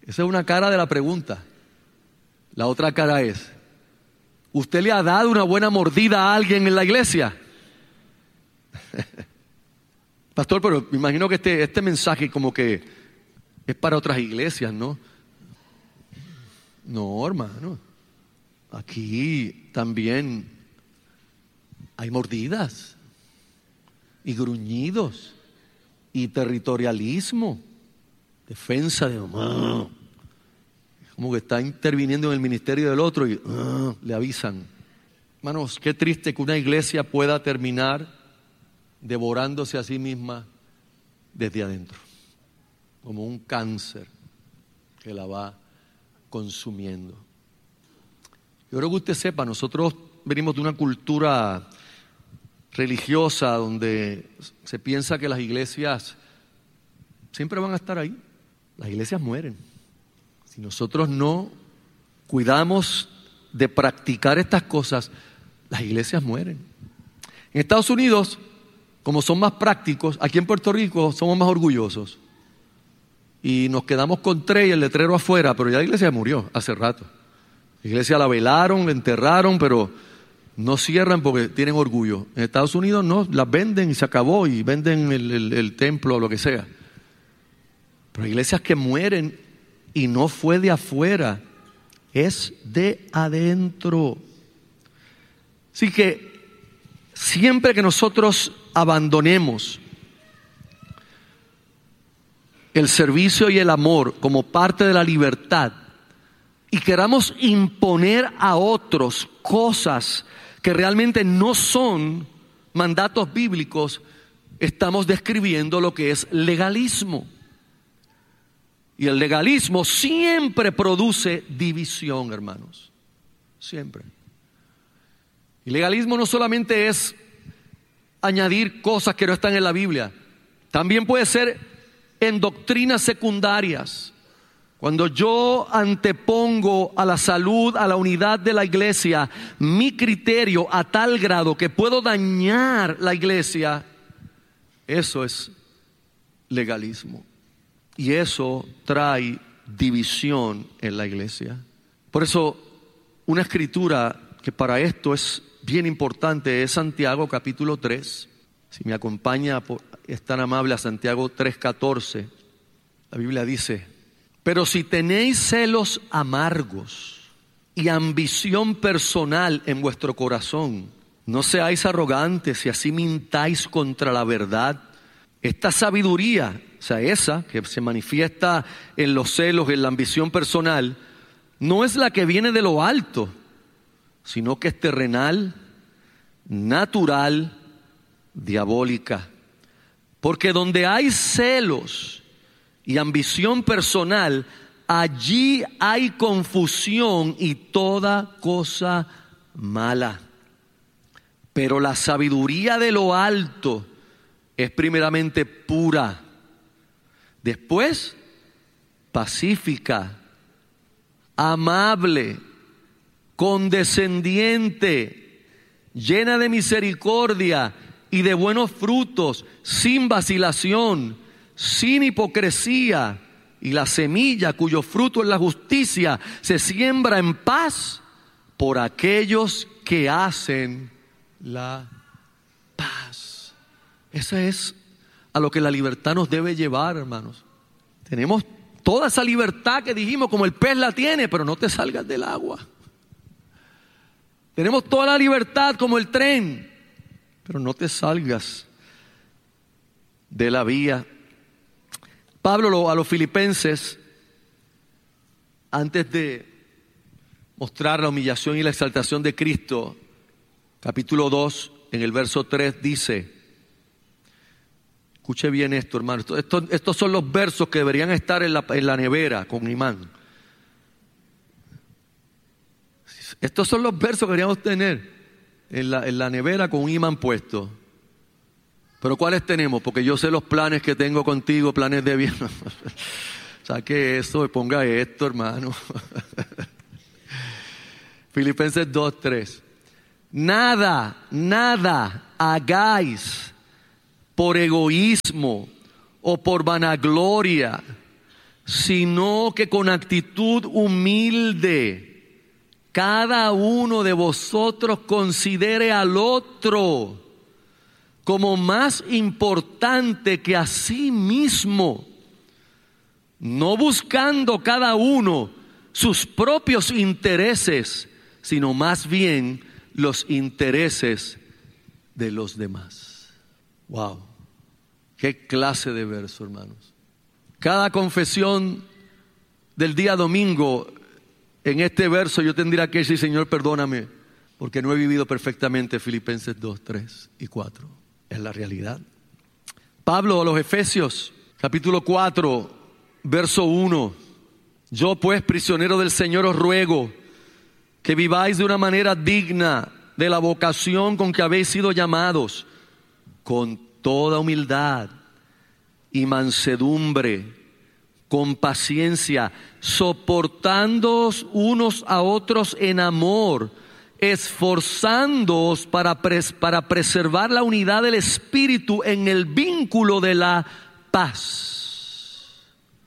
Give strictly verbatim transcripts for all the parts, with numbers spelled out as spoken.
Esa es una cara de la pregunta. La otra cara es, ¿usted le ha dado una buena mordida a alguien en la iglesia? Pastor, pero me imagino que este, este mensaje como que es para otras iglesias, ¿no? No, hermano. Aquí también hay mordidas y gruñidos y territorialismo, defensa de mamá. Como que está interviniendo en el ministerio del otro y uh, le avisan. Hermanos, qué triste que una iglesia pueda terminar devorándose a sí misma desde adentro, como un cáncer que la va consumiendo. Yo creo que usted sepa, nosotros venimos de una cultura religiosa donde se piensa que las iglesias siempre van a estar ahí. Las iglesias mueren. Si nosotros no cuidamos de practicar estas cosas, las iglesias mueren. En Estados Unidos, como son más prácticos, aquí en Puerto Rico somos más orgullosos. Y nos quedamos con tres y el letrero afuera, pero ya la iglesia murió hace rato. La iglesia la velaron, la enterraron, pero no cierran porque tienen orgullo. En Estados Unidos no, las venden y se acabó, y venden el, el, el templo o lo que sea. Pero hay iglesias que mueren y no fue de afuera, es de adentro. Así que siempre que nosotros abandonemos el servicio y el amor como parte de la libertad y queramos imponer a otros cosas que realmente no son mandatos bíblicos, estamos describiendo lo que es legalismo. Y el legalismo siempre produce división, hermanos. Siempre. Y legalismo no solamente es añadir cosas que no están en la Biblia. También puede ser en doctrinas secundarias. Cuando yo antepongo a la salud, a la unidad de la iglesia, mi criterio a tal grado que puedo dañar la iglesia, eso es legalismo. Y eso trae división en la iglesia. Por eso, una escritura que para esto es bien importante es Santiago capítulo tres. Si me acompaña, es tan amable, a Santiago tres catorce. La Biblia dice: pero si tenéis celos amargos y ambición personal en vuestro corazón, no seáis arrogantes y así mintáis contra la verdad. Esta sabiduría, o sea, esa que se manifiesta en los celos, en la ambición personal, no es la que viene de lo alto, sino que es terrenal, natural, diabólica. Porque donde hay celos y ambición personal, allí hay confusión y toda cosa mala. Pero la sabiduría de lo alto es primeramente pura, después pacífica, amable, condescendiente, llena de misericordia y de buenos frutos, sin vacilación, sin hipocresía. Y la semilla cuyo fruto es la justicia se siembra en paz por aquellos que hacen la paz. Esa es a lo que la libertad nos debe llevar, hermanos. Tenemos toda esa libertad que dijimos, como el pez la tiene, pero no te salgas del agua. Tenemos toda la libertad como el tren, pero no te salgas de la vía. Pablo a los filipenses, antes de mostrar la humillación y la exaltación de Cristo, capítulo dos, en el verso tres, dice, escuche bien esto, hermano, esto, esto, estos son los versos que deberían estar en la, en la nevera con imán. Estos son los versos que deberíamos tener en la, en la nevera con un imán puesto. Pero ¿cuáles tenemos? Porque yo sé los planes que tengo contigo, planes de bien. Saque eso y ponga esto, hermano. Filipenses dos, tres. Nada, nada hagáis por egoísmo o por vanagloria, sino que con actitud humilde cada uno de vosotros considere al otro como más importante que a sí mismo, no buscando cada uno sus propios intereses, sino más bien los intereses de los demás. Wow, qué clase de verso, hermanos. Cada confesión del día domingo, en este verso yo tendría que decir: Señor, perdóname, porque no he vivido perfectamente Filipenses dos, tres y cuatro. Es la realidad. Pablo a los Efesios, capítulo cuatro, verso uno. Yo pues, prisionero del Señor, os ruego que viváis de una manera digna de la vocación con que habéis sido llamados, con toda humildad y mansedumbre, con paciencia, soportándoos unos a otros en amor, esforzándoos para, pres- para preservar la unidad del Espíritu en el vínculo de la paz.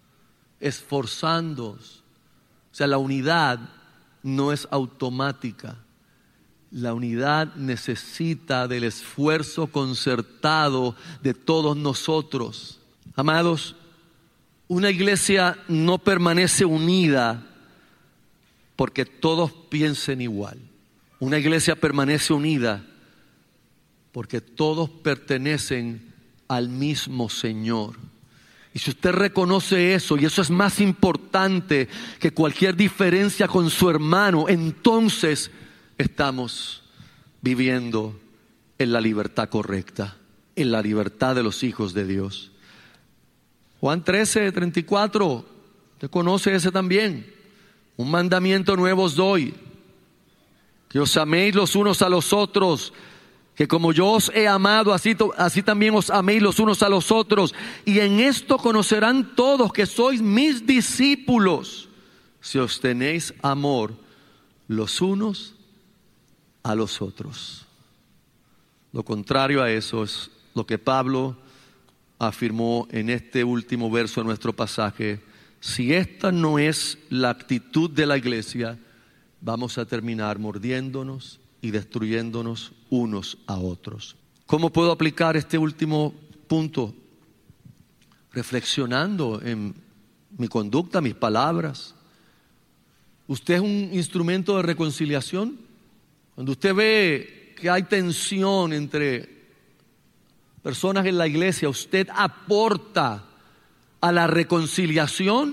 Esforzándoos. O sea, la unidad no es automática. La unidad necesita del esfuerzo concertado de todos nosotros. Amados, una iglesia no permanece unida porque todos piensen igual. Una iglesia permanece unida porque todos pertenecen al mismo Señor. Y si usted reconoce eso, y eso es más importante que cualquier diferencia con su hermano, entonces estamos viviendo en la libertad correcta, en la libertad de los hijos de Dios. Juan trece, treinta y cuatro, usted conoce ese también. Un mandamiento nuevo os doy, que os améis los unos a los otros, que como yo os he amado, así, así también os améis los unos a los otros. Y en esto conocerán todos que sois mis discípulos, si os tenéis amor los unos a los otros. Lo contrario a eso es lo que Pablo afirmó en este último verso de nuestro pasaje. Si esta no es la actitud de la iglesia, vamos a terminar mordiéndonos y destruyéndonos unos a otros. ¿Cómo puedo aplicar este último punto? Reflexionando en mi conducta, mis palabras. ¿Usted es un instrumento de reconciliación? Cuando usted ve que hay tensión entre personas en la iglesia, ¿usted aporta a la reconciliación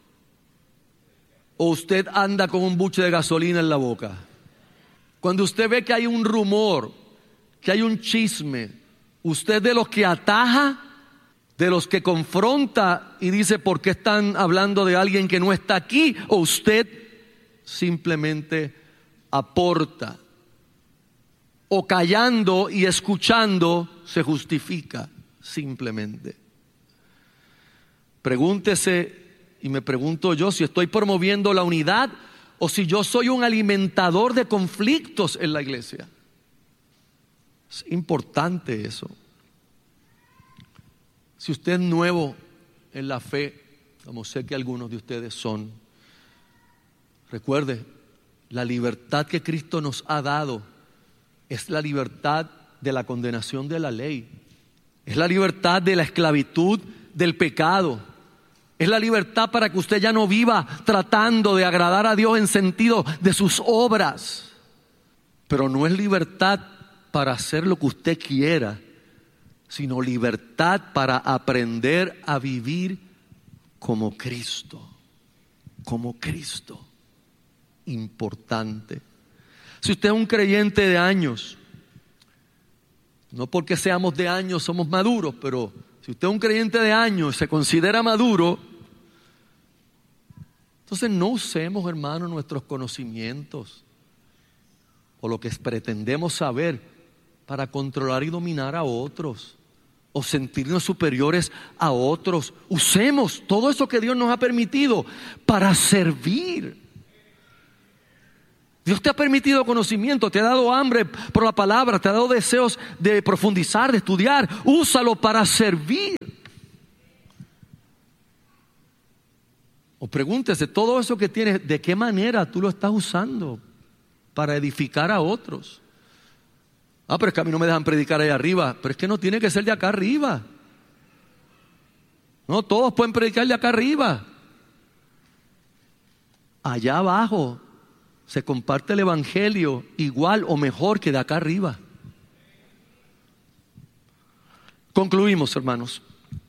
o usted anda con un buche de gasolina en la boca? Cuando usted ve que hay un rumor, que hay un chisme, ¿usted de los que ataja, de los que confronta y dice por qué están hablando de alguien que no está aquí, o usted simplemente aporta? O callando y escuchando se justifica simplemente. Pregúntese, y me pregunto yo, si estoy promoviendo la unidad o si yo soy un alimentador de conflictos en la iglesia. Es importante eso. Si usted es nuevo en la fe, como sé que algunos de ustedes son, recuerde, la libertad que Cristo nos ha dado es la libertad de la condenación de la ley. Es la libertad de la esclavitud del pecado. Es la libertad para que usted ya no viva tratando de agradar a Dios en sentido de sus obras. Pero no es libertad para hacer lo que usted quiera, sino libertad para aprender a vivir como Cristo. Como Cristo. Importante. Si usted es un creyente de años, no porque seamos de años somos maduros, pero si usted es un creyente de años y se considera maduro, entonces no usemos, hermanos, nuestros conocimientos o lo que pretendemos saber para controlar y dominar a otros o sentirnos superiores a otros. Usemos todo eso que Dios nos ha permitido para servir. Dios te ha permitido conocimiento, te ha dado hambre por la palabra, te ha dado deseos de profundizar, de estudiar. Úsalo para servir. O pregúntese, todo eso que tienes, ¿de qué manera tú lo estás usando para edificar a otros? Ah, pero es que a mí no me dejan predicar ahí arriba. Pero es que no tiene que ser de acá arriba. No, todos pueden predicar de acá arriba. Allá abajo se comparte el evangelio igual o mejor que de acá arriba. Concluimos, hermanos.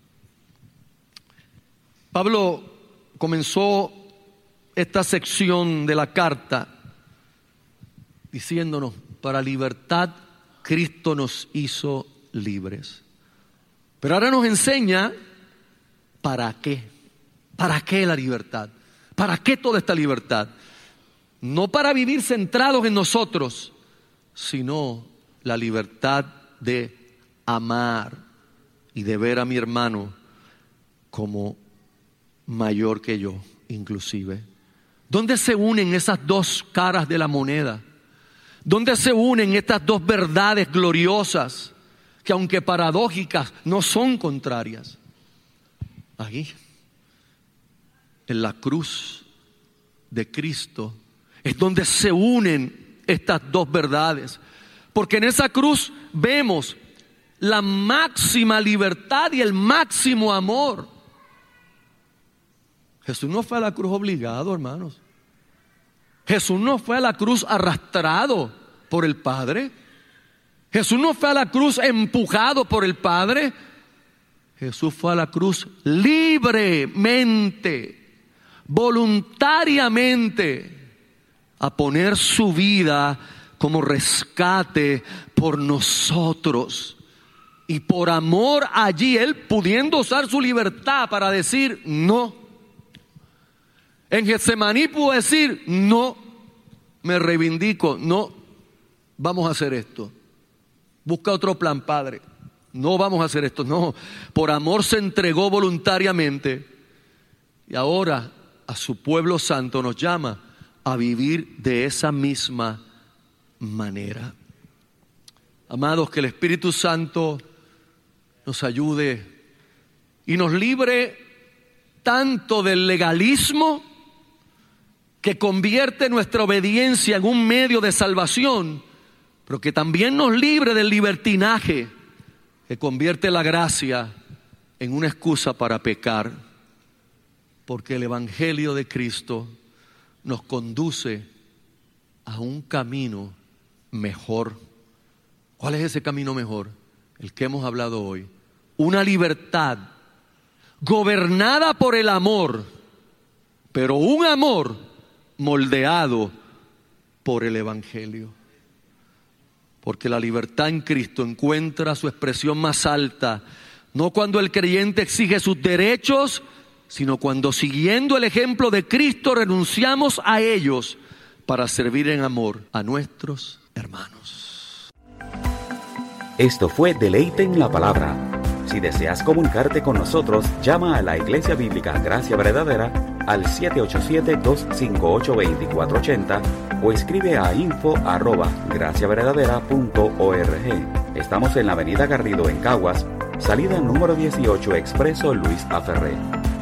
Pablo comenzó esta sección de la carta diciéndonos: para libertad Cristo nos hizo libres. Pero ahora nos enseña para qué. ¿Para qué la libertad? ¿Para qué toda esta libertad? No para vivir centrados en nosotros, sino la libertad de amar y de ver a mi hermano como mayor que yo, inclusive. ¿Dónde se unen esas dos caras de la moneda? ¿Dónde se unen estas dos verdades gloriosas que, aunque paradójicas, no son contrarias? Ahí, en la cruz de Cristo, es donde se unen estas dos verdades. Porque en esa cruz vemos la máxima libertad y el máximo amor. Jesús no fue a la cruz obligado, hermanos. Jesús no fue a la cruz arrastrado por el Padre. Jesús no fue a la cruz empujado por el Padre. Jesús fue a la cruz libremente, voluntariamente, a poner su vida como rescate por nosotros. Y por amor allí, Él pudiendo usar su libertad para decir no. En Getsemaní pudo decir no, me reivindico, no, vamos a hacer esto. Busca otro plan, Padre. No vamos a hacer esto, no. Por amor se entregó voluntariamente. Y ahora a su pueblo santo nos llama a vivir de esa misma manera. Amados, que el Espíritu Santo nos ayude y nos libre tanto del legalismo que convierte nuestra obediencia en un medio de salvación, pero que también nos libre del libertinaje que convierte la gracia en una excusa para pecar, porque el Evangelio de Cristo nos conduce a un camino mejor. ¿Cuál es ese camino mejor? El que hemos hablado hoy. Una libertad gobernada por el amor, pero un amor moldeado por el Evangelio. Porque la libertad en Cristo encuentra su expresión más alta, no cuando el creyente exige sus derechos, sino cuando, siguiendo el ejemplo de Cristo, renunciamos a ellos para servir en amor a nuestros hermanos. Esto fue Deleite en la Palabra. Si deseas comunicarte con nosotros, llama a la Iglesia Bíblica Gracia Verdadera al siete ocho siete, dos cinco ocho, dos cuatro ocho cero o escribe a info arroba gracia verdadera punto org. Estamos en la avenida Garrido en Caguas, salida número dieciocho, Expreso Luis A. Ferré.